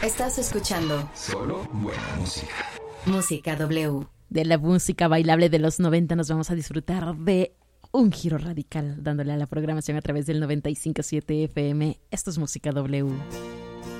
Estás escuchando solo buena música. Música W. De la música bailable de los 90 nos vamos a disfrutar de un giro radical, dándole a la programación a través del 95.7 FM. Esto es Música W.